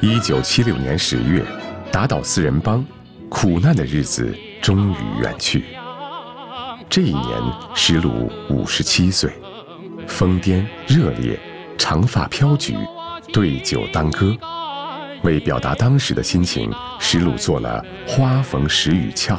1976年10月，打倒四人帮，苦难的日子终于远去。这一年，石鲁57岁，疯癫热烈，长发飘举，对酒当歌。为表达当时的心情，石鲁做了《花逢时雨俏》。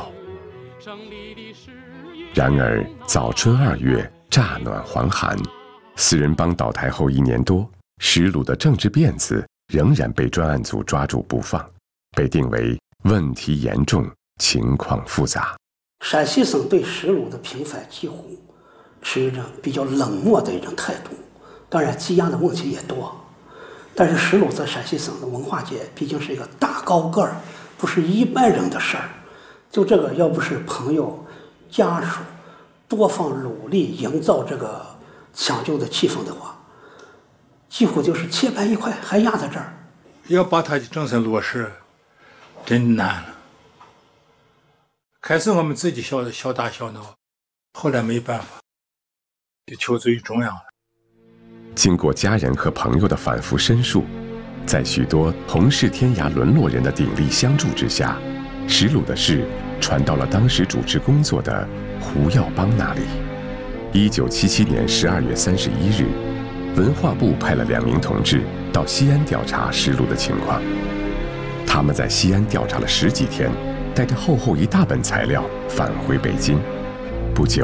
然而早春2月，乍暖还寒，四人帮倒台后1年多，石鲁的政治辫子仍然被专案组抓住不放，被定为问题严重、情况复杂。 陕西省对石鲁的平反几乎是一种比较冷漠的一种态度，当然积压的问题也多。但是石鲁在陕西省的文化界毕竟是一个大高个儿，不是一般人的事儿。就这个，要不是朋友、家属多方努力营造这个抢救的气氛的话，几乎就是切盘一块还压在这儿。 要把它政策落实，真难了。开始我们自己小打小闹，后来没办法，就求助于中央了。 经过家人和朋友的反复申诉，在许多同是天涯沦落人的鼎力相助之下，石鲁的事传到了当时主持工作的胡耀邦那里。1977年12月31日，文化部派了2名同志到西安调查石鲁的情况。他们在西安调查了10几天，带着厚厚一大本材料返回北京。不久，